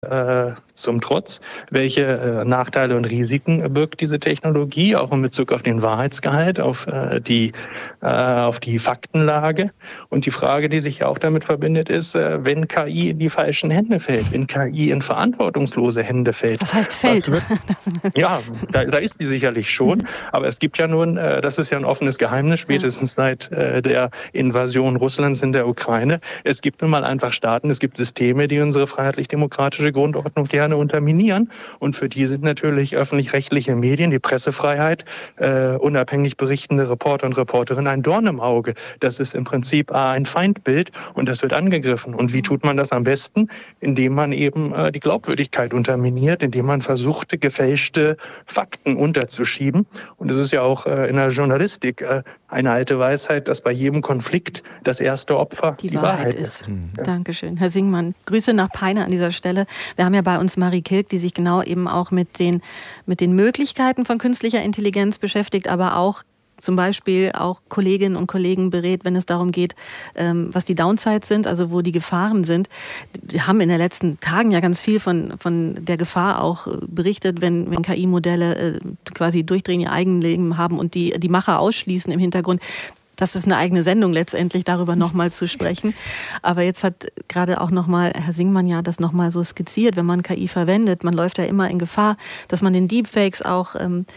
zum Trotz, welche Nachteile und Risiken birgt diese Technologie, auch in Bezug auf den Wahrheitsgehalt, auf die Faktenlage. Und die Frage, die sich auch damit verbindet, ist, wenn KI in die falschen Hände fällt, wenn KI in verantwortungslose Hände fällt. Was heißt fällt? Ja, da ist die sicherlich schon. Aber es gibt ja nun, das ist ja ein offenes Geheimnis, spätestens seit der Invasion Russlands in der Ukraine. Es gibt nun mal einfach Staaten, es gibt Systeme, die unsere freiheitlich-demokratische Grundordnung gerne unterminieren. Und für die sind natürlich öffentlich-rechtliche Medien, die Pressefreiheit, unabhängig berichtende Reporter und Reporterinnen ein Dorn im Auge. Das ist im Prinzip ein Feindbild und das wird angegriffen. Und wie tut man das am besten? Indem man eben die Glaubwürdigkeit unterminiert, indem man versucht, gefälschte Fakten unterzuschieben. Und es ist ja auch in der Journalistik eine alte Weisheit, dass bei jedem Konflikt das erste Opfer die Wahrheit ist. Ja. Dankeschön. Herr Singmann, Grüße nach Peine an dieser Stelle. Wir haben ja bei uns Marie Kilk, die sich genau eben auch mit den Möglichkeiten von künstlicher Intelligenz beschäftigt, aber auch zum Beispiel auch Kolleginnen und Kollegen berät, wenn es darum geht, was die Downsides sind, also wo die Gefahren sind. Wir haben in den letzten Tagen ja ganz viel von der Gefahr auch berichtet, wenn KI-Modelle quasi durchdrehen, ihr eigenes Leben haben und die Macher ausschließen im Hintergrund. Das ist eine eigene Sendung letztendlich, darüber nochmal zu sprechen. Aber jetzt hat gerade auch nochmal Herr Singmann ja das nochmal so skizziert, wenn man KI verwendet, man läuft ja immer in Gefahr, dass man den Deepfakes auch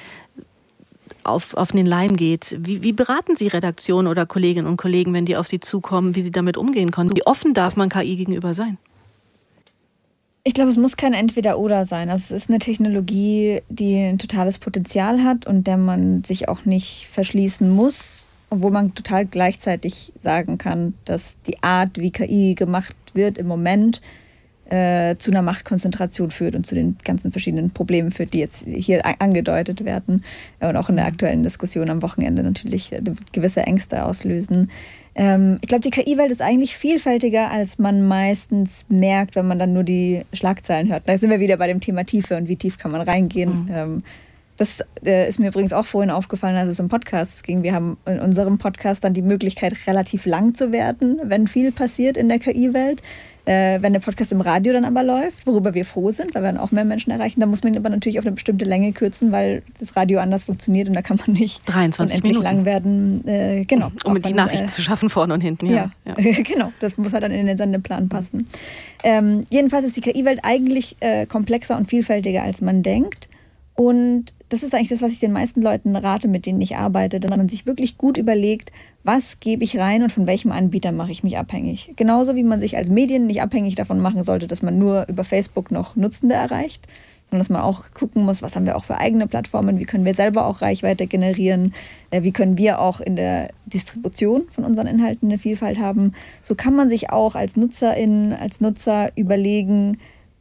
auf den Leim geht. Wie beraten Sie Redaktionen oder Kolleginnen und Kollegen, wenn die auf Sie zukommen, wie sie damit umgehen können? Wie offen darf man KI gegenüber sein? Ich glaube, es muss kein Entweder-Oder sein. Also es ist eine Technologie, die ein totales Potenzial hat und der man sich auch nicht verschließen muss, obwohl man total gleichzeitig sagen kann, dass die Art, wie KI gemacht wird im Moment, zu einer Machtkonzentration führt und zu den ganzen verschiedenen Problemen führt, die jetzt hier angedeutet werden und auch in der aktuellen Diskussion am Wochenende natürlich gewisse Ängste auslösen. Ich glaube, die KI-Welt ist eigentlich vielfältiger, als man meistens merkt, wenn man dann nur die Schlagzeilen hört. Da sind wir wieder bei dem Thema Tiefe und wie tief kann man reingehen. Das ist mir übrigens auch vorhin aufgefallen, als es um Podcasts ging. Wir haben in unserem Podcast dann die Möglichkeit, relativ lang zu werden, wenn viel passiert in der KI-Welt. Wenn der Podcast im Radio dann aber läuft, worüber wir froh sind, weil wir dann auch mehr Menschen erreichen, dann muss man ihn aber natürlich auf eine bestimmte Länge kürzen, weil das Radio anders funktioniert und da kann man nicht 23 unendlich Minuten lang werden. Genau. Um die Nachrichten zu schaffen, vorne und hinten. Ja. Genau. Das muss halt dann in den Sendeplan passen. Jedenfalls ist die KI-Welt eigentlich komplexer und vielfältiger, als man denkt. Und das ist eigentlich das, was ich den meisten Leuten rate, mit denen ich arbeite, dass man sich wirklich gut überlegt, was gebe ich rein und von welchem Anbieter mache ich mich abhängig. Genauso wie man sich als Medien nicht abhängig davon machen sollte, dass man nur über Facebook noch Nutzende erreicht, sondern dass man auch gucken muss, was haben wir auch für eigene Plattformen, wie können wir selber auch Reichweite generieren, wie können wir auch in der Distribution von unseren Inhalten eine Vielfalt haben. So kann man sich auch als Nutzerin, als Nutzer überlegen,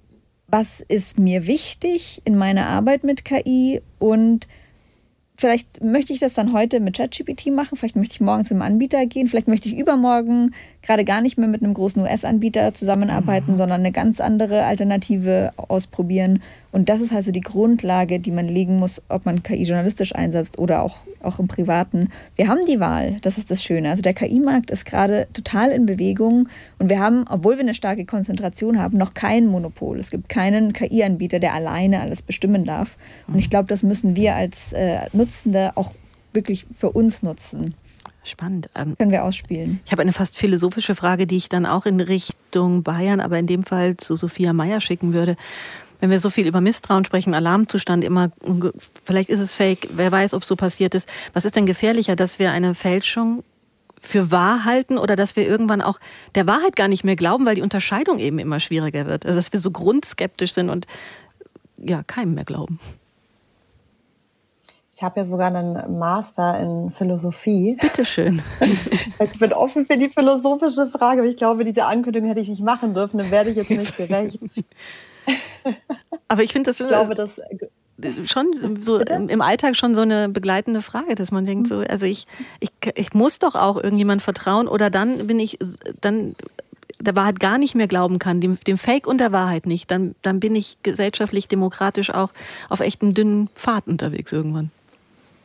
was ist mir wichtig in meiner Arbeit mit KI und vielleicht möchte ich das dann heute mit ChatGPT machen, vielleicht möchte ich morgen zum Anbieter gehen, vielleicht möchte ich übermorgen gerade gar nicht mehr mit einem großen US-Anbieter zusammenarbeiten, sondern eine ganz andere Alternative ausprobieren. Und das ist also die Grundlage, die man legen muss, ob man KI journalistisch einsetzt oder auch im Privaten. Wir haben die Wahl, das ist das Schöne. Also der KI-Markt ist gerade total in Bewegung und wir haben, obwohl wir eine starke Konzentration haben, noch kein Monopol. Es gibt keinen KI-Anbieter, der alleine alles bestimmen darf. Und ich glaube, das müssen wir als Nutzende auch wirklich für uns nutzen. Spannend. Können wir ausspielen. Ich habe eine fast philosophische Frage, die ich dann auch in Richtung Bayern, aber in dem Fall zu Sophia Meyer schicken würde. Wenn wir so viel über Misstrauen sprechen, Alarmzustand immer, vielleicht ist es fake, wer weiß, ob es so passiert ist. Was ist denn gefährlicher, dass wir eine Fälschung für wahr halten oder dass wir irgendwann auch der Wahrheit gar nicht mehr glauben, weil die Unterscheidung eben immer schwieriger wird? Also dass wir so grundskeptisch sind und ja, keinem mehr glauben. Ich habe ja sogar einen Master in Philosophie. Bitteschön. Also ich bin offen für die philosophische Frage, aber ich glaube, diese Ankündigung hätte ich nicht machen dürfen, dann werde ich jetzt nicht gerecht. Aber ich finde das, schon so im Alltag schon so eine begleitende Frage, dass man denkt, so, also ich muss doch auch irgendjemand vertrauen oder dann bin ich dann der Wahrheit gar nicht mehr glauben kann, dem Fake und der Wahrheit nicht, dann bin ich gesellschaftlich, demokratisch auch auf echt einem dünnen Pfad unterwegs irgendwann.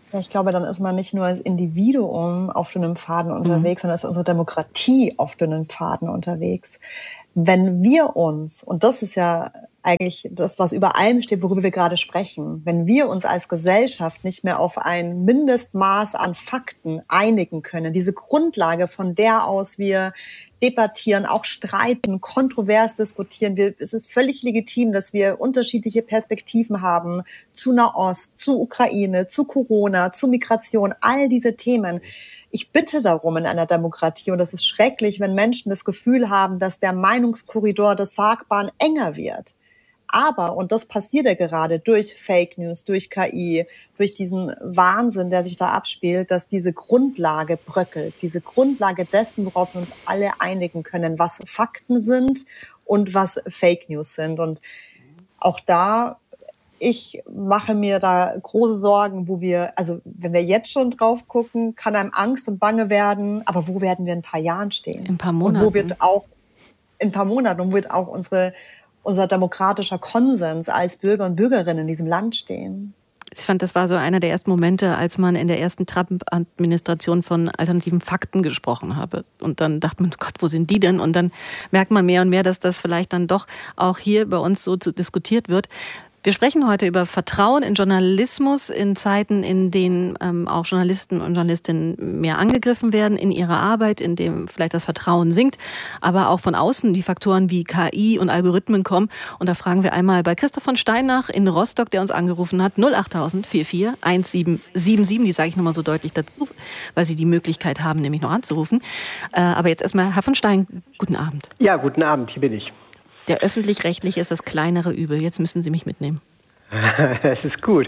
Ja, ich glaube, dann ist man nicht nur als Individuum auf dünnem Faden unterwegs, sondern ist unsere Demokratie auf dünnen Pfaden unterwegs. Wenn wir uns, und das ist ja eigentlich das, was über allem steht, worüber wir gerade sprechen, wenn wir uns als Gesellschaft nicht mehr auf ein Mindestmaß an Fakten einigen können, diese Grundlage, von der aus wir debattieren, auch streiten, kontrovers diskutieren. Es ist völlig legitim, dass wir unterschiedliche Perspektiven haben zu Nahost, zu Ukraine, zu Corona, zu Migration, all diese Themen. Ich bitte darum in einer Demokratie, und das ist schrecklich, wenn Menschen das Gefühl haben, dass der Meinungskorridor des Sagbaren enger wird. Aber, und das passiert ja gerade durch Fake News, durch KI, durch diesen Wahnsinn, der sich da abspielt, dass diese Grundlage bröckelt, diese Grundlage dessen, worauf wir uns alle einigen können, was Fakten sind und was Fake News sind. Und auch da, ich mache mir da große Sorgen, wenn wir jetzt schon drauf gucken, kann einem Angst und Bange werden, aber wo werden wir in ein paar Jahren stehen? In ein paar Monaten. Und in ein paar Monaten, und wo wird auch unser demokratischer Konsens als Bürger und Bürgerinnen in diesem Land stehen. Ich fand, das war so einer der ersten Momente, als man in der ersten Trump-Administration von alternativen Fakten gesprochen habe. Und dann dachte man, Gott, wo sind die denn? Und dann merkt man mehr und mehr, dass das vielleicht dann doch auch hier bei uns so diskutiert wird. Wir sprechen heute über Vertrauen in Journalismus in Zeiten, in denen auch Journalisten und Journalistinnen mehr angegriffen werden in ihrer Arbeit, in dem vielleicht das Vertrauen sinkt, aber auch von außen die Faktoren wie KI und Algorithmen kommen. Und da fragen wir einmal bei Christoph von Stein nach in Rostock, der uns angerufen hat, 08000 44 1777. Die sage ich nochmal so deutlich dazu, weil Sie die Möglichkeit haben, nämlich noch anzurufen. Aber jetzt erstmal, Herr von Stein, guten Abend. Ja, guten Abend, hier bin ich. Der öffentlich-rechtliche ist das kleinere Übel. Jetzt müssen Sie mich mitnehmen. Das ist gut.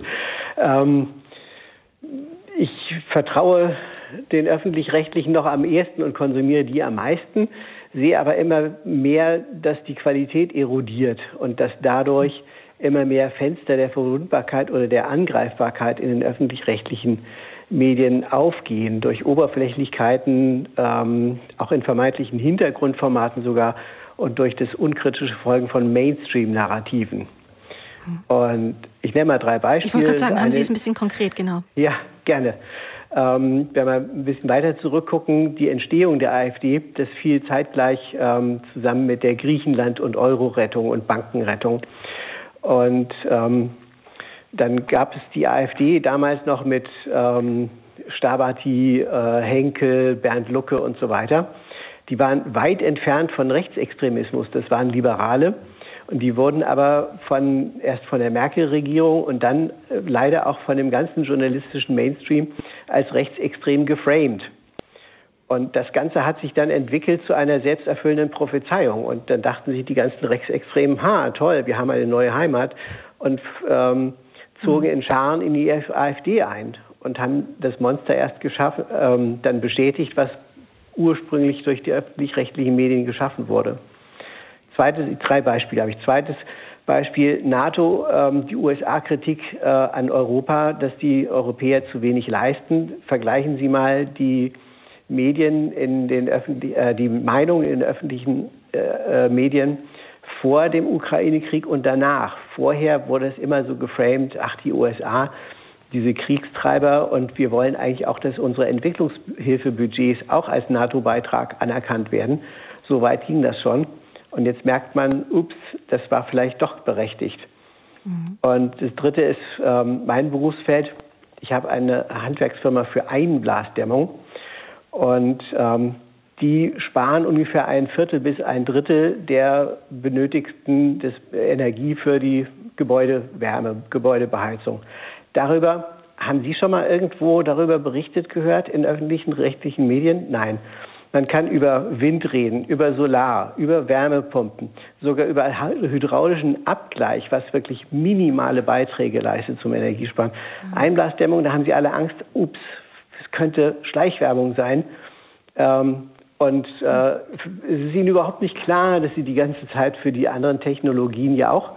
Ich vertraue den öffentlich-rechtlichen noch am ehesten und konsumiere die am meisten, sehe aber immer mehr, dass die Qualität erodiert und dass dadurch immer mehr Fenster der Verwundbarkeit oder der Angreifbarkeit in den öffentlich-rechtlichen Medien aufgehen, durch Oberflächlichkeiten, auch in vermeintlichen Hintergrundformaten sogar, und durch das unkritische Folgen von Mainstream-Narrativen. Und ich nenne mal 3 Beispiele. Ich wollte gerade sagen, haben Sie es ein bisschen konkret, genau? Ja, gerne. Wenn wir ein bisschen weiter zurückgucken, die Entstehung der AfD, das fiel zeitgleich zusammen mit der Griechenland- und Euro-Rettung und Bankenrettung. Und dann gab es die AfD damals noch mit Starbatty, Henkel, Bernd Lucke und so weiter. Die waren weit entfernt von Rechtsextremismus, das waren Liberale. Und die wurden aber erst von der Merkel-Regierung und dann leider auch von dem ganzen journalistischen Mainstream als rechtsextrem geframed. Und das Ganze hat sich dann entwickelt zu einer selbsterfüllenden Prophezeiung. Und dann dachten sich die ganzen Rechtsextremen, toll, wir haben eine neue Heimat, und zogen in Scharen in die AfD ein und haben das Monster erst dann bestätigt, was ursprünglich durch die öffentlich-rechtlichen Medien geschaffen wurde. 3 Beispiele habe ich. Zweites Beispiel, NATO, die USA-Kritik an Europa, dass die Europäer zu wenig leisten. Vergleichen Sie mal die Medien die Meinung in den öffentlichen Medien vor dem Ukraine-Krieg und danach. Vorher wurde es immer so geframed, die USA, diese Kriegstreiber, und wir wollen eigentlich auch, dass unsere Entwicklungshilfebudgets auch als NATO-Beitrag anerkannt werden. So weit ging das schon. Und jetzt merkt man, das war vielleicht doch berechtigt. Und das Dritte ist mein Berufsfeld. Ich habe eine Handwerksfirma für Einblasdämmung, und die sparen ungefähr 1/4 bis 1/3 der benötigten Energie für die Gebäudewärme, Gebäudebeheizung. Haben Sie schon mal irgendwo darüber berichtet gehört in öffentlichen rechtlichen Medien? Nein. Man kann über Wind reden, über Solar, über Wärmepumpen, sogar über hydraulischen Abgleich, was wirklich minimale Beiträge leistet zum Energiesparen. Einblasdämmung, da haben Sie alle Angst, es könnte Schleichwerbung sein. Und es ist Ihnen überhaupt nicht klar, dass Sie die ganze Zeit für die anderen Technologien ja auch,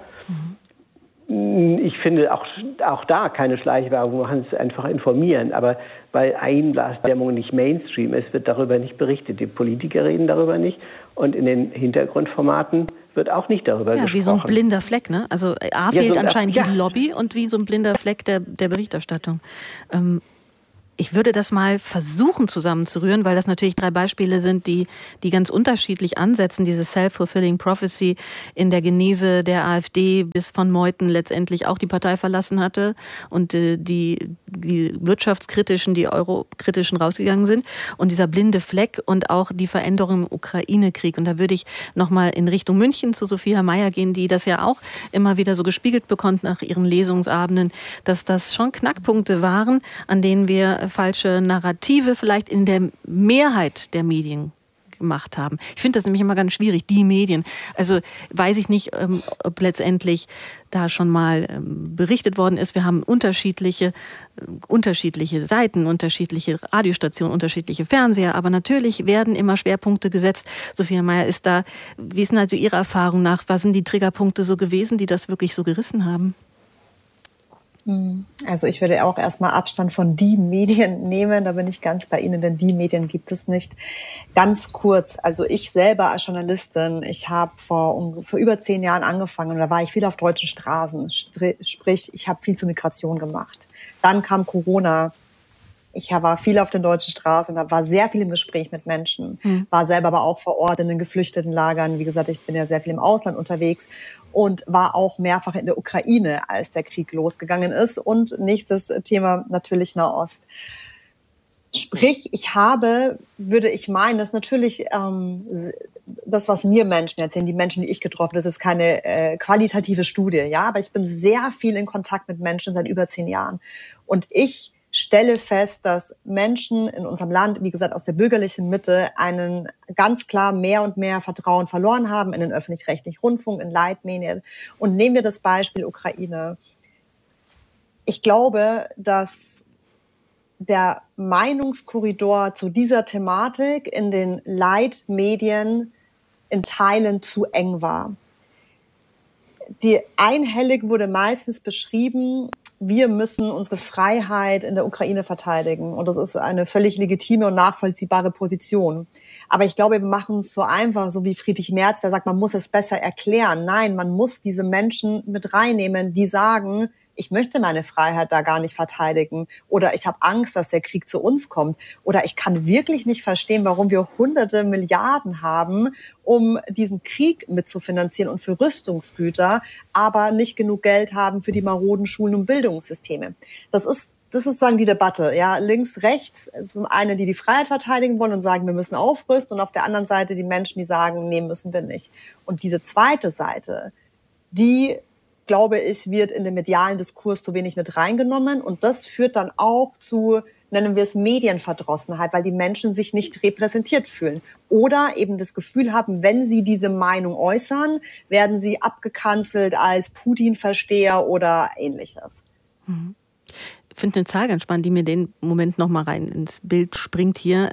ich finde auch da keine Schleichwerbung machen, es einfach informieren. Aber weil Einblasdämmung nicht Mainstream ist, wird darüber nicht berichtet. Die Politiker reden darüber nicht. Und in den Hintergrundformaten wird auch nicht darüber gesprochen. Ja, wie so ein blinder Fleck, ne? Also fehlt anscheinend die Lobby und wie so ein blinder Fleck der Berichterstattung. Ich würde das mal versuchen zusammenzurühren, weil das natürlich 3 Beispiele sind, die ganz unterschiedlich ansetzen. Diese Self-Fulfilling Prophecy in der Genese der AfD, bis von Meuthen letztendlich auch die Partei verlassen hatte und die wirtschaftskritischen, die eurokritischen rausgegangen sind. Und dieser blinde Fleck und auch die Veränderung im Ukraine-Krieg. Und da würde ich nochmal in Richtung München zu Sophia Mayer gehen, die das ja auch immer wieder so gespiegelt bekommt nach ihren Lesungsabenden, dass das schon Knackpunkte waren, an denen wir falsche Narrative vielleicht in der Mehrheit der Medien gemacht haben. Ich finde das nämlich immer ganz schwierig, die Medien. Also weiß ich nicht, ob letztendlich da schon mal berichtet worden ist. Wir haben unterschiedliche Seiten, unterschiedliche Radiostationen, unterschiedliche Fernseher. Aber natürlich werden immer Schwerpunkte gesetzt. Sophia Mayer, wie ist denn also Ihrer Erfahrung nach, was sind die Triggerpunkte so gewesen, die das wirklich so gerissen haben? Also ich würde auch erstmal Abstand von die Medien nehmen, da bin ich ganz bei Ihnen, denn die Medien gibt es nicht. Ganz kurz, also ich selber als Journalistin, ich habe vor über 10 Jahren angefangen und da war ich viel auf deutschen Straßen, sprich ich habe viel zur Migration gemacht. Dann kam Corona. Ich war viel auf den deutschen Straßen, da war sehr viel im Gespräch mit Menschen, war selber aber auch vor Ort in den Geflüchtetenlagern. Wie gesagt, ich bin ja sehr viel im Ausland unterwegs und war auch mehrfach in der Ukraine, als der Krieg losgegangen ist. Und nächstes Thema natürlich Nahost. Sprich, würde ich meinen, dass natürlich das, was mir Menschen erzählen, die Menschen, die ich getroffen habe, das ist keine qualitative Studie, ja, aber ich bin sehr viel in Kontakt mit Menschen seit über 10 Jahren. Und ich stelle fest, dass Menschen in unserem Land, wie gesagt, aus der bürgerlichen Mitte, einen ganz klar mehr und mehr Vertrauen verloren haben in den öffentlich-rechtlichen Rundfunk, in Leitmedien. Und nehmen wir das Beispiel Ukraine. Ich glaube, dass der Meinungskorridor zu dieser Thematik in den Leitmedien in Teilen zu eng war. Einhellig wurde meistens beschrieben, wir müssen unsere Freiheit in der Ukraine verteidigen. Und das ist eine völlig legitime und nachvollziehbare Position. Aber ich glaube, wir machen es so einfach, so wie Friedrich Merz, der sagt, man muss es besser erklären. Nein, man muss diese Menschen mit reinnehmen, die sagen, ich möchte meine Freiheit da gar nicht verteidigen oder ich habe Angst, dass der Krieg zu uns kommt oder ich kann wirklich nicht verstehen, warum wir hunderte Milliarden haben, um diesen Krieg mitzufinanzieren und für Rüstungsgüter, aber nicht genug Geld haben für die maroden Schulen und Bildungssysteme. Das ist sozusagen die Debatte, ja, links, rechts, zum einen, die Freiheit verteidigen wollen und sagen, wir müssen aufrüsten und auf der anderen Seite die Menschen, die sagen, nee, müssen wir nicht. Und diese zweite Seite, die glaube ich, wird in den medialen Diskurs zu wenig mit reingenommen. Und das führt dann auch zu, nennen wir es, Medienverdrossenheit, weil die Menschen sich nicht repräsentiert fühlen. Oder eben das Gefühl haben, wenn sie diese Meinung äußern, werden sie abgekanzelt als Putin-Versteher oder Ähnliches. Ich finde eine Zahl ganz spannend, die mir den Moment noch mal rein ins Bild springt hier.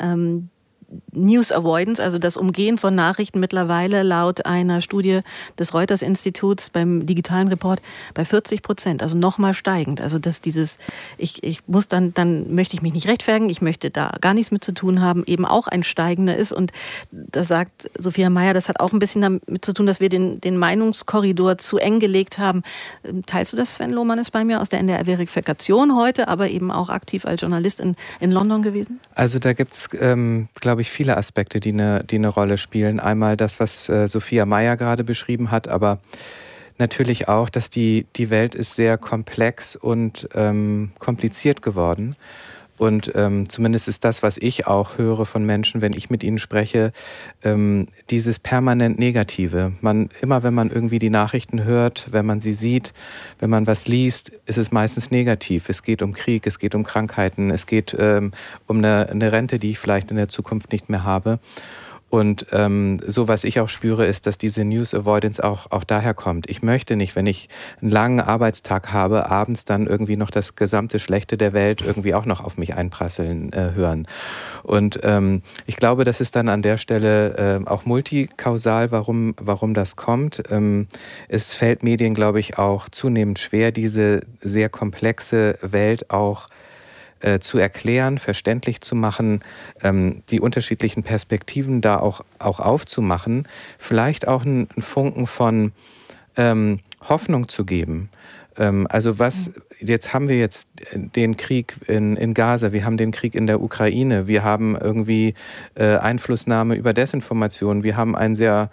News Avoidance, also das Umgehen von Nachrichten mittlerweile laut einer Studie des Reuters-Instituts beim digitalen Report bei 40%, also nochmal steigend. Also dass ich muss dann möchte ich mich nicht rechtfertigen, ich möchte da gar nichts mit zu tun haben, eben auch ein steigender ist. Und da sagt Sophia Mayer, das hat auch ein bisschen damit zu tun, dass wir den Meinungskorridor zu eng gelegt haben. Teilst du das, Sven Lohmann ist bei mir aus der NDR-Verifikation heute, aber eben auch aktiv als Journalist in London gewesen? Also da gibt's, glaube ich, viele Aspekte, die eine Rolle spielen. Einmal das, was Sophia Mayer gerade beschrieben hat, aber natürlich auch, dass die Welt ist sehr komplex und kompliziert geworden. Und zumindest ist das, was ich auch höre von Menschen, wenn ich mit ihnen spreche, dieses permanent Negative. Immer wenn man irgendwie die Nachrichten hört, wenn man sie sieht, wenn man was liest, ist es meistens negativ. Es geht um Krieg, es geht um Krankheiten, es geht um eine Rente, die ich vielleicht in der Zukunft nicht mehr habe. Und so, was ich auch spüre, ist, dass diese News Avoidance auch daher kommt. Ich möchte nicht, wenn ich einen langen Arbeitstag habe, abends dann irgendwie noch das gesamte Schlechte der Welt irgendwie auch noch auf mich einprasseln hören. Und ich glaube, das ist dann an der Stelle auch multikausal, warum das kommt. Es fällt Medien, glaube ich, auch zunehmend schwer, diese sehr komplexe Welt auch zu erklären, verständlich zu machen, die unterschiedlichen Perspektiven da auch aufzumachen, vielleicht auch einen Funken von Hoffnung zu geben. Also jetzt haben wir den Krieg in Gaza, wir haben den Krieg in der Ukraine, wir haben irgendwie Einflussnahme über Desinformation, wir haben ein sehr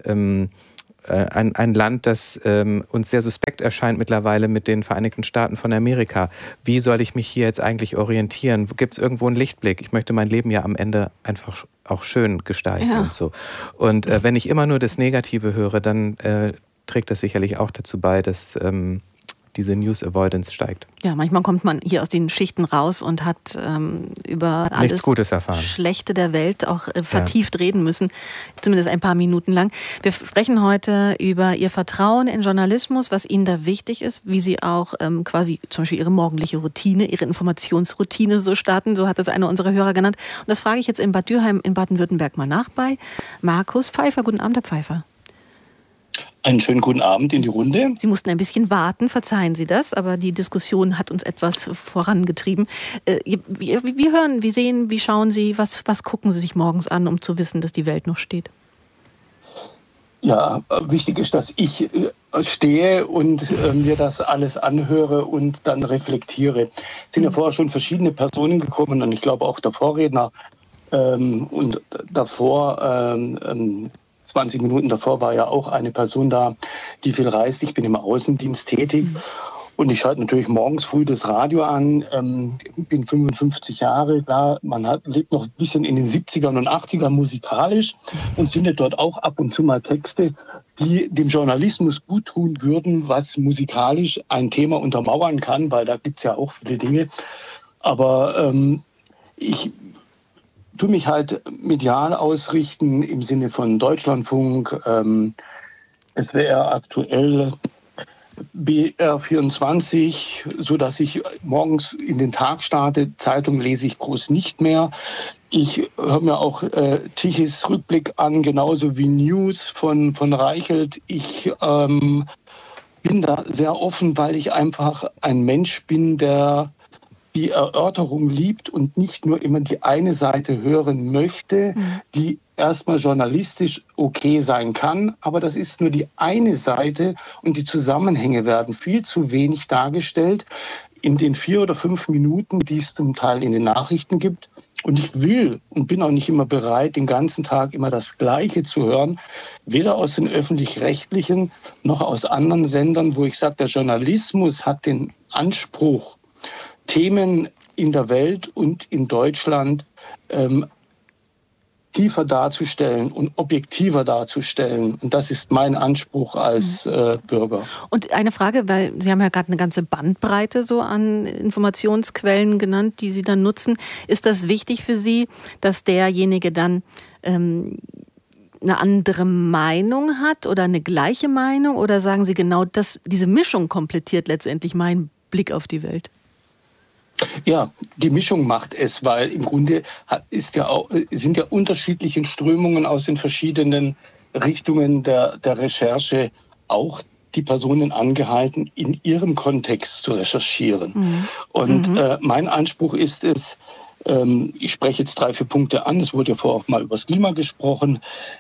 ein Land, das uns sehr suspekt erscheint mittlerweile mit den Vereinigten Staaten von Amerika. Wie soll ich mich hier jetzt eigentlich orientieren? Gibt es irgendwo einen Lichtblick? Ich möchte mein Leben ja am Ende einfach auch schön gestalten und so. Und wenn ich immer nur das Negative höre, dann trägt das sicherlich auch dazu bei, dass diese News Avoidance steigt. Ja, manchmal kommt man hier aus den Schichten raus und hat über alles Gutes erfahren. Schlechte der Welt auch vertieft reden müssen, zumindest ein paar Minuten lang. Wir sprechen heute über Ihr Vertrauen in Journalismus, was Ihnen da wichtig ist, wie Sie auch quasi zum Beispiel Ihre morgendliche Routine, Ihre Informationsroutine so starten, so hat es einer unserer Hörer genannt. Und das frage ich jetzt in Bad Dürheim in Baden-Württemberg mal nach bei Markus Pfeiffer. Guten Abend, Herr Pfeiffer. Einen schönen guten Abend in die Runde. Sie mussten ein bisschen warten, verzeihen Sie das, aber die Diskussion hat uns etwas vorangetrieben. Wie hören, wie sehen, wie schauen Sie, was gucken Sie sich morgens an, um zu wissen, dass die Welt noch steht? Ja, wichtig ist, dass ich stehe und mir das alles anhöre und dann reflektiere. Es sind ja vorher schon verschiedene Personen gekommen und ich glaube auch der Vorredner und davor 20 Minuten davor war ja auch eine Person da, die viel reist. Ich bin im Außendienst tätig und ich schalte natürlich morgens früh das Radio an. Bin 55 Jahre, klar, lebt noch ein bisschen in den 70ern und 80ern musikalisch und findet dort auch ab und zu mal Texte, die dem Journalismus gut tun würden, was musikalisch ein Thema untermauern kann, weil da gibt es ja auch viele Dinge. Aber ich tue mich halt medial ausrichten im Sinne von Deutschlandfunk, SWR aktuell, BR24, sodass ich morgens in den Tag starte. Zeitung lese ich groß nicht mehr. Ich höre mir auch Tichys Rückblick an, genauso wie News von Reichelt. Ich bin da sehr offen, weil ich einfach ein Mensch bin, der die Erörterung liebt und nicht nur immer die eine Seite hören möchte, die erstmal journalistisch okay sein kann, aber das ist nur die eine Seite und die Zusammenhänge werden viel zu wenig dargestellt in den 4 oder 5 Minuten, die es zum Teil in den Nachrichten gibt. Und ich will und bin auch nicht immer bereit, den ganzen Tag immer das Gleiche zu hören, weder aus den Öffentlich-Rechtlichen noch aus anderen Sendern, wo ich sage, der Journalismus hat den Anspruch, Themen in der Welt und in Deutschland tiefer darzustellen und objektiver darzustellen. Und das ist mein Anspruch als Bürger. Und eine Frage, weil Sie haben ja gerade eine ganze Bandbreite so an Informationsquellen genannt, die Sie dann nutzen. Ist das wichtig für Sie, dass derjenige dann eine andere Meinung hat oder eine gleiche Meinung? Oder sagen Sie genau, dass diese Mischung komplettiert letztendlich meinen Blick auf die Welt? Ja, die Mischung macht es, weil im Grunde sind ja unterschiedliche Strömungen aus den verschiedenen Richtungen der Recherche auch die Personen angehalten, in ihrem Kontext zu recherchieren. Und mein Anspruch ist es, ich spreche jetzt 3, 4 Punkte an, es wurde ja vorher auch mal über das Klima gesprochen,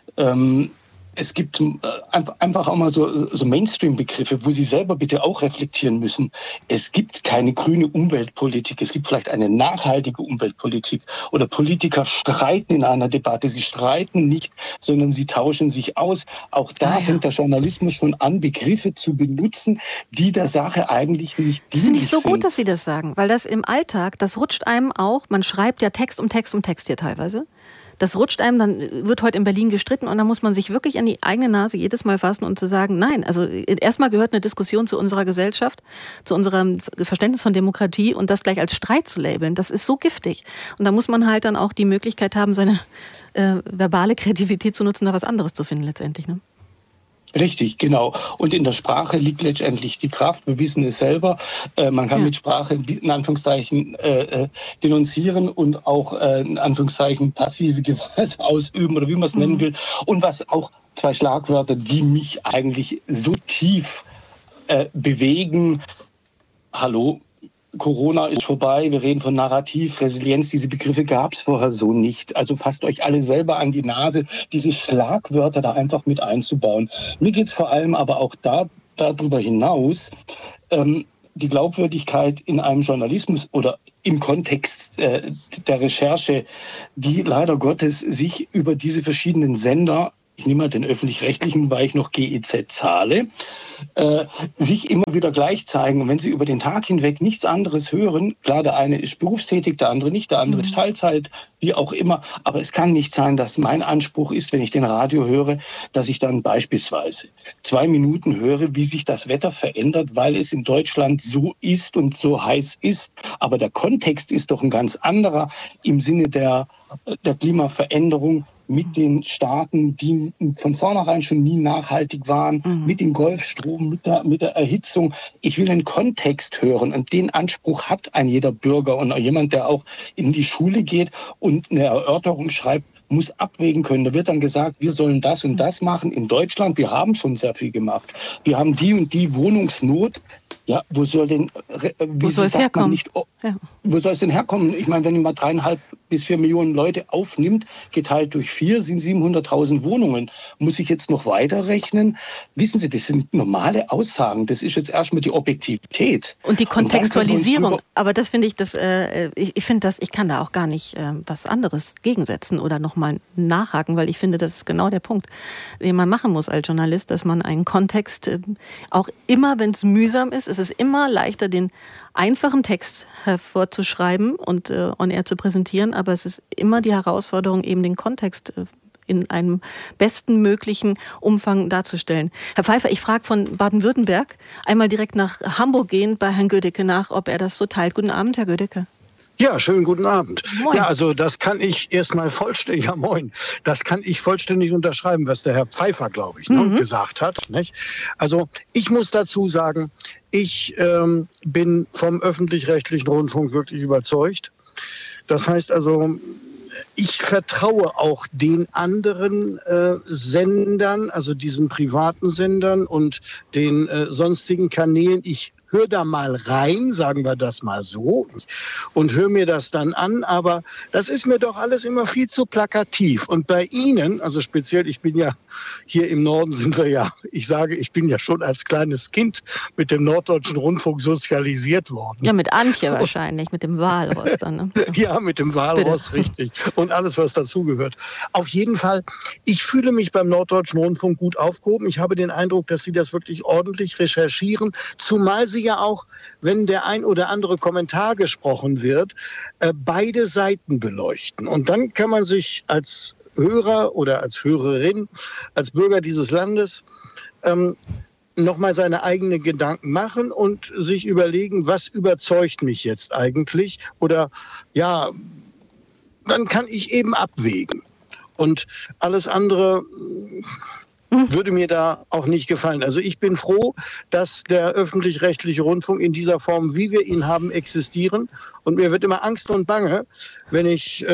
es gibt einfach auch mal so Mainstream-Begriffe, wo Sie selber bitte auch reflektieren müssen. Es gibt keine grüne Umweltpolitik. Es gibt vielleicht eine nachhaltige Umweltpolitik. Oder Politiker streiten in einer Debatte. Sie streiten nicht, sondern sie tauschen sich aus. Auch da fängt der Journalismus schon an, Begriffe zu benutzen, die der Sache eigentlich nicht dienlich sind. Das finde ich so gut, dass Sie das sagen. Weil das im Alltag, das rutscht einem auch. Man schreibt ja Text um Text um Text hier teilweise. Das rutscht einem, dann wird heute in Berlin gestritten und dann muss man sich wirklich an die eigene Nase jedes Mal fassen und zu sagen, nein, also erstmal gehört eine Diskussion zu unserer Gesellschaft, zu unserem Verständnis von Demokratie und das gleich als Streit zu labeln, das ist so giftig. Und da muss man halt dann auch die Möglichkeit haben, seine verbale Kreativität zu nutzen, da was anderes zu finden letztendlich, ne? Richtig, genau. Und in der Sprache liegt letztendlich die Kraft. Wir wissen es selber. Man kann mit Sprache in Anführungszeichen denunzieren und auch in Anführungszeichen passive Gewalt ausüben oder wie man es nennen will. Und was auch 2 Schlagwörter, die mich eigentlich so tief bewegen. Hallo, Corona ist vorbei, wir reden von Narrativ, Resilienz, diese Begriffe gab es vorher so nicht. Also fasst euch alle selber an die Nase, diese Schlagwörter da einfach mit einzubauen. Mir geht es vor allem aber auch darüber hinaus die Glaubwürdigkeit in einem Journalismus oder im Kontext der Recherche, die leider Gottes sich über diese verschiedenen Sender, ich nehme mal den öffentlich-rechtlichen, weil ich noch GEZ zahle, sich immer wieder gleich zeigen. Und wenn Sie über den Tag hinweg nichts anderes hören, klar, der eine ist berufstätig, der andere nicht, der andere ist Teilzeit, wie auch immer. Aber es kann nicht sein, dass mein Anspruch ist, wenn ich den Radio höre, dass ich dann beispielsweise 2 Minuten höre, wie sich das Wetter verändert, weil es in Deutschland so ist und so heiß ist. Aber der Kontext ist doch ein ganz anderer im Sinne der Klimaveränderung mit den Staaten, die von vornherein schon nie nachhaltig waren, mit dem Golfstrom, mit der Erhitzung. Ich will einen Kontext hören und den Anspruch hat ein jeder Bürger und auch jemand, der auch in die Schule geht und eine Erörterung schreibt, muss abwägen können. Da wird dann gesagt, wir sollen das und das machen in Deutschland. Wir haben schon sehr viel gemacht. Wir haben die und die Wohnungsnot. Ja, wo soll es herkommen? Wo soll es denn herkommen? Ich meine, wenn man 3,5 bis 4 Millionen Leute aufnimmt, geteilt durch 4, sind 700.000 Wohnungen. Muss ich jetzt noch weiterrechnen? Wissen Sie, das sind normale Aussagen. Das ist jetzt erstmal die Objektivität. Und die Kontextualisierung. Aber das finde ich, ich kann da auch gar nicht was anderes gegensetzen oder nochmal nachhaken, weil ich finde, das ist genau der Punkt, den man machen muss als Journalist, dass man einen Kontext auch immer, wenn es mühsam ist, es ist immer leichter, den einfachen Text hervorzuschreiben und on-air zu präsentieren, aber es ist immer die Herausforderung, eben den Kontext in einem besten möglichen Umfang darzustellen. Herr Pfeiffer, ich frage von Baden-Württemberg einmal direkt nach Hamburg gehend bei Herrn Gödecke nach, ob er das so teilt. Guten Abend, Herr Gödecke. Ja, schönen guten Abend. Moin. Ja, also das kann ich erstmal vollständig, ja moin, das kann ich vollständig unterschreiben, was der Herr Pfeiffer, glaube ich, gesagt hat. Nicht? Also ich muss dazu sagen, ich bin vom öffentlich-rechtlichen Rundfunk wirklich überzeugt. Das heißt also, ich vertraue auch den anderen Sendern, also diesen privaten Sendern und den sonstigen Kanälen. Ich höre da mal rein, sagen wir das mal so, und höre mir das dann an, aber das ist mir doch alles immer viel zu plakativ. Und bei Ihnen, also speziell, ich bin ja hier im Norden, sind wir ja, ich sage, ich bin ja schon als kleines Kind mit dem Norddeutschen Rundfunk sozialisiert worden. Ja, mit Antje wahrscheinlich, mit dem Walross dann. Ne? Ja, mit dem Walross, richtig. Und alles, was dazugehört. Auf jeden Fall, ich fühle mich beim Norddeutschen Rundfunk gut aufgehoben. Ich habe den Eindruck, dass Sie das wirklich ordentlich recherchieren, zumal Sie ja auch, wenn der ein oder andere Kommentar gesprochen wird, beide Seiten beleuchten. Und dann kann man sich als Hörer oder als Hörerin, als Bürger dieses Landes nochmal seine eigenen Gedanken machen und sich überlegen, was überzeugt mich jetzt eigentlich? Oder ja, dann kann ich eben abwägen. Und alles andere würde mir da auch nicht gefallen. Also ich bin froh, dass der öffentlich-rechtliche Rundfunk in dieser Form, wie wir ihn haben, existieren. Und mir wird immer Angst und Bange, wenn ich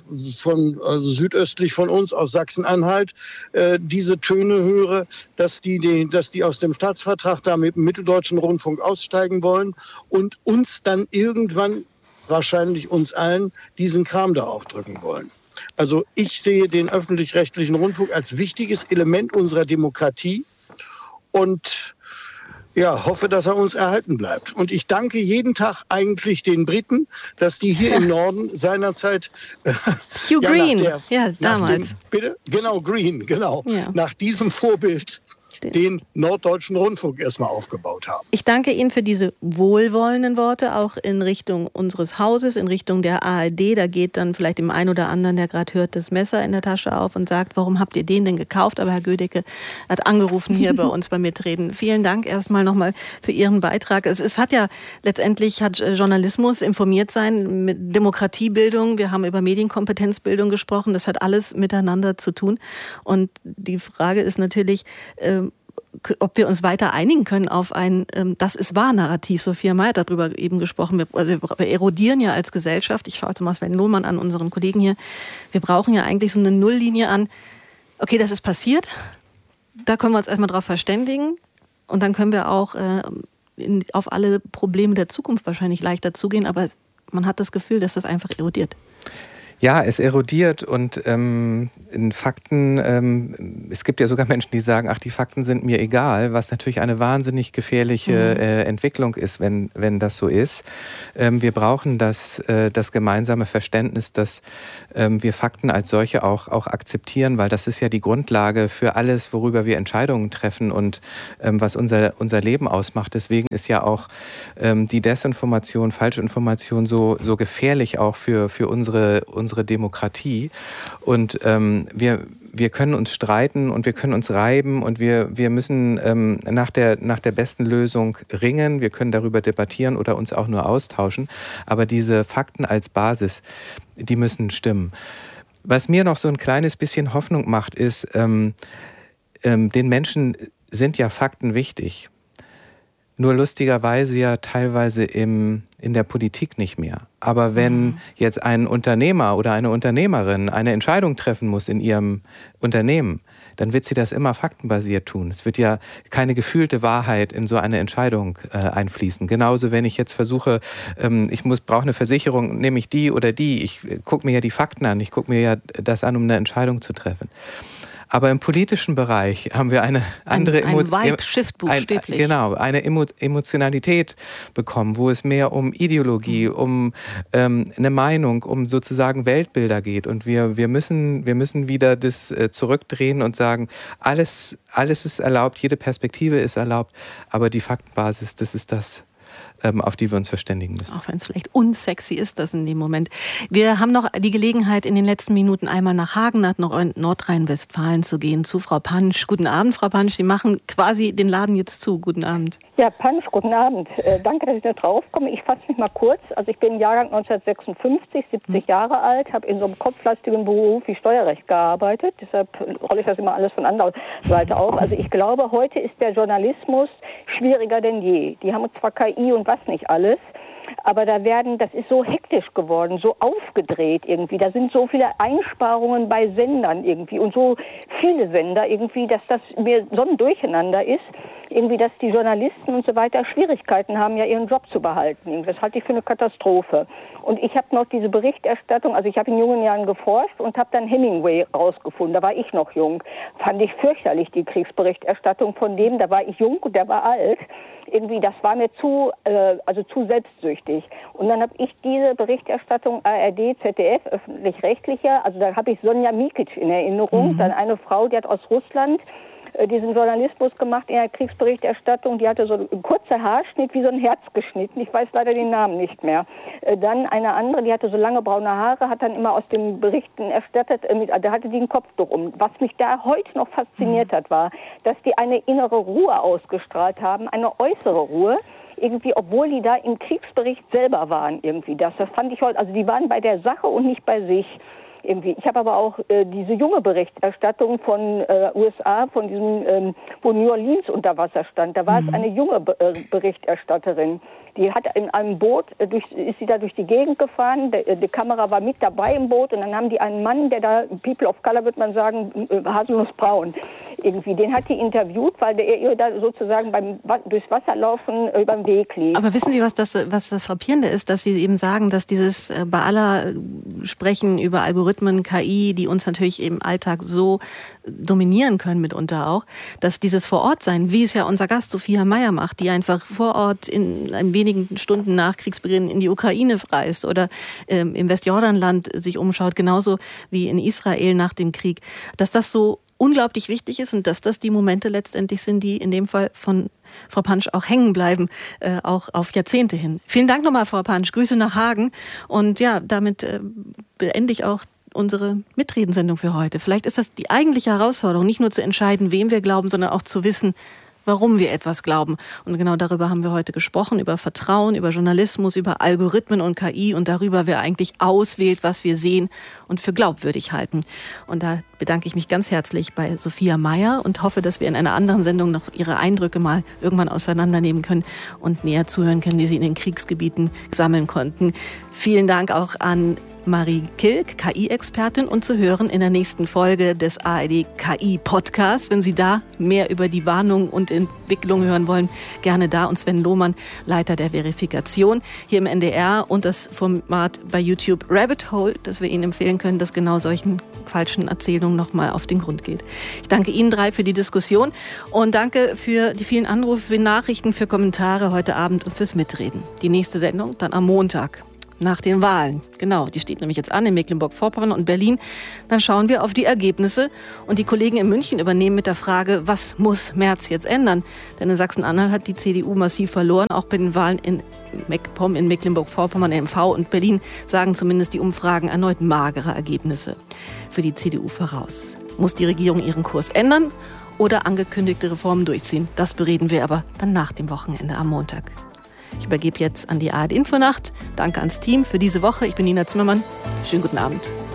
südöstlich von uns aus Sachsen-Anhalt diese Töne höre, dass die aus dem Staatsvertrag da mit dem Mitteldeutschen Rundfunk aussteigen wollen und uns dann irgendwann, wahrscheinlich uns allen, diesen Kram da aufdrücken wollen. Also ich sehe den öffentlich-rechtlichen Rundfunk als wichtiges Element unserer Demokratie und ja, hoffe, dass er uns erhalten bleibt. Und ich danke jeden Tag eigentlich den Briten, dass die hier im Norden seinerzeit Hugh Green, damals. Green, nach diesem Vorbild den Norddeutschen Rundfunk erstmal aufgebaut haben. Ich danke Ihnen für diese wohlwollenden Worte, auch in Richtung unseres Hauses, in Richtung der ARD. Da geht dann vielleicht dem einen oder anderen, der gerade hört, das Messer in der Tasche auf und sagt, warum habt ihr den denn gekauft? Aber Herr Gödecke hat angerufen hier bei uns beim Mitreden. Vielen Dank erstmal nochmal für Ihren Beitrag. Es hat ja letztendlich Journalismus, informiert sein, mit Demokratiebildung, wir haben über Medienkompetenzbildung gesprochen, das hat alles miteinander zu tun. Und die Frage ist natürlich, ob wir uns weiter einigen können auf ein Das ist wahr Narrativ. Sophia May hat darüber eben gesprochen. Wir erodieren ja als Gesellschaft. Ich schaue zum Beispiel Sven Lohmann an, unseren Kollegen hier. Wir brauchen ja eigentlich so eine Nulllinie an. Okay, das ist passiert. Da können wir uns erstmal drauf verständigen. Und dann können wir auch auf alle Probleme der Zukunft wahrscheinlich leichter zugehen. Aber man hat das Gefühl, dass das einfach erodiert. Ja, es erodiert und in Fakten, es gibt ja sogar Menschen, die sagen, ach, die Fakten sind mir egal, was natürlich eine wahnsinnig gefährliche Entwicklung ist, wenn das so ist. Wir brauchen das gemeinsame Verständnis, dass wir Fakten als solche auch akzeptieren, weil das ist ja die Grundlage für alles, worüber wir Entscheidungen treffen und was unser Leben ausmacht. Deswegen ist ja auch die Desinformation, Falschinformation so gefährlich auch für unsere Demokratie. Und wir können uns streiten und wir können uns reiben und wir müssen nach der besten Lösung ringen. Wir können darüber debattieren oder uns auch nur austauschen. Aber diese Fakten als Basis, die müssen stimmen. Was mir noch so ein kleines bisschen Hoffnung macht, ist, den Menschen sind ja Fakten wichtig. Nur lustigerweise ja teilweise in der Politik nicht mehr. Aber wenn jetzt ein Unternehmer oder eine Unternehmerin eine Entscheidung treffen muss in ihrem Unternehmen, dann wird sie das immer faktenbasiert tun. Es wird ja keine gefühlte Wahrheit in so eine Entscheidung einfließen. Genauso, wenn ich jetzt versuche, brauche eine Versicherung, nehme ich die oder die. Ich gucke mir ja die Fakten an, ich gucke mir ja das an, um eine Entscheidung zu treffen. Aber im politischen Bereich haben wir eine andere Vibe-Shift buchstäblich. Genau, eine Emotionalität bekommen, wo es mehr um Ideologie, um eine Meinung, um sozusagen Weltbilder geht. Und wir müssen wieder das zurückdrehen und sagen, alles ist erlaubt, jede Perspektive ist erlaubt, aber die Faktenbasis, das ist das, auf die wir uns verständigen müssen. Auch wenn es vielleicht unsexy ist, das in dem Moment. Wir haben noch die Gelegenheit, in den letzten Minuten einmal nach Hagen, nach Nordrhein-Westfalen zu gehen, zu Frau Pansch. Guten Abend, Frau Pansch. Sie machen quasi den Laden jetzt zu. Guten Abend. Ja, Pansch, guten Abend. Danke, dass ich da drauf komme. Ich fasse mich mal kurz. Also ich bin Jahrgang 1956, 70 Jahre alt, habe in so einem kopflastigen Beruf wie Steuerrecht gearbeitet. Deshalb rolle ich das immer alles von anderer Seite auf. Also ich glaube, heute ist der Journalismus schwieriger denn je. Die haben zwar KI und was nicht alles, aber das ist so hektisch geworden, so aufgedreht irgendwie. Da sind so viele Einsparungen bei Sendern irgendwie und so viele Sender irgendwie, dass das mir so ein Durcheinander ist, irgendwie, dass die Journalisten und so weiter Schwierigkeiten haben, ja ihren Job zu behalten. Das halte ich für eine Katastrophe. Und ich habe noch diese Berichterstattung, also ich habe in jungen Jahren geforscht und habe dann Hemingway rausgefunden. Da war ich noch jung. Fand ich fürchterlich, die Kriegsberichterstattung von dem. Da war ich jung und der war alt. Irgendwie, das war mir zu selbstsüchtig. Und dann habe ich diese Berichterstattung ARD, ZDF, öffentlich-rechtlicher, also da habe ich Sonja Mikic in Erinnerung, dann eine Frau, die hat aus Russland diesen Journalismus gemacht in der Kriegsberichterstattung. Die hatte so einen kurzen Haarschnitt, wie so ein Herz geschnitten. Ich weiß leider den Namen nicht mehr. Dann eine andere, die hatte so lange braune Haare, hat dann immer aus den Berichten erstattet, da hatte die ein Kopftuch um. Was mich da heute noch fasziniert hat, war, dass die eine innere Ruhe ausgestrahlt haben, eine äußere Ruhe. Irgendwie, obwohl die da im Kriegsbericht selber waren irgendwie. Das fand ich heute, also die waren bei der Sache und nicht bei sich. Irgendwie. Ich habe aber auch diese junge Berichterstattung von USA, von diesem, wo New Orleans unter Wasser stand. Da war es eine junge Berichterstatterin. Die hat in einem Boot, ist sie da durch die Gegend gefahren, die Kamera war mit dabei im Boot und dann haben die einen Mann, der da, People of Color würde man sagen, haselnussbraun, irgendwie, den hat die interviewt, weil der ihr da sozusagen durchs Wasserlaufen über den Weg lief. Aber wissen Sie, was das Frappierende ist, dass Sie eben sagen, dass dieses bei aller Sprechen über Algorithmen, KI, die uns natürlich im Alltag so dominieren können mitunter auch, dass dieses Vorortsein, wie es ja unser Gast Sophia Meyer macht, die einfach vor Ort in wenigen Stunden nach Kriegsbeginn in die Ukraine reist oder im Westjordanland sich umschaut, genauso wie in Israel nach dem Krieg, dass das so unglaublich wichtig ist und dass das die Momente letztendlich sind, die in dem Fall von Frau Pansch auch hängen bleiben, auch auf Jahrzehnte hin. Vielen Dank nochmal, Frau Pansch. Grüße nach Hagen. Und ja, damit beende ich auch unsere Mitredensendung für heute. Vielleicht ist das die eigentliche Herausforderung, nicht nur zu entscheiden, wem wir glauben, sondern auch zu wissen, warum wir etwas glauben. Und genau darüber haben wir heute gesprochen, über Vertrauen, über Journalismus, über Algorithmen und KI und darüber, wer eigentlich auswählt, was wir sehen und für glaubwürdig halten. Und da bedanke ich mich ganz herzlich bei Sophia Meyer und hoffe, dass wir in einer anderen Sendung noch ihre Eindrücke mal irgendwann auseinandernehmen können und näher zuhören können, die sie in den Kriegsgebieten sammeln konnten. Vielen Dank auch an Marie Kilk, KI-Expertin, und zu hören in der nächsten Folge des ARD KI-Podcasts. Wenn Sie da mehr über die Warnungen und Entwicklungen hören wollen, gerne da. Und Sven Lohmann, Leiter der Verifikation hier im NDR, und das Format bei YouTube Rabbit Hole, das wir Ihnen empfehlen können, das genau solchen falschen Erzählungen nochmal auf den Grund geht. Ich danke Ihnen drei für die Diskussion und danke für die vielen Anrufe, für Nachrichten, für Kommentare heute Abend und fürs Mitreden. Die nächste Sendung dann am Montag nach den Wahlen. Genau, die steht nämlich jetzt an in Mecklenburg-Vorpommern und Berlin. Dann schauen wir auf die Ergebnisse und die Kollegen in München übernehmen mit der Frage, was muss Merz jetzt ändern? Denn in Sachsen-Anhalt hat die CDU massiv verloren. Auch bei den Wahlen in MacPom, in Mecklenburg-Vorpommern, MV und Berlin sagen zumindest die Umfragen erneut magere Ergebnisse für die CDU voraus. Muss die Regierung ihren Kurs ändern oder angekündigte Reformen durchziehen? Das bereden wir aber dann nach dem Wochenende am Montag. Ich übergebe jetzt an die ARD Infonacht. Danke ans Team für diese Woche. Ich bin Nina Zimmermann. Schönen guten Abend.